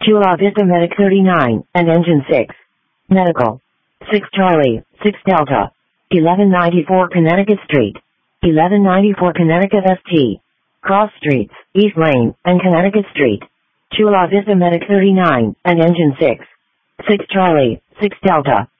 Chula Vista Medic 39, and Engine 6. Medical. 6 Charlie, 6 Delta. 1194 Connecticut Street. 1194 Connecticut St. Cross Streets, East Lane, and Connecticut Street. Chula Vista Medic 39, and Engine 6. 6 Charlie, 6 Delta.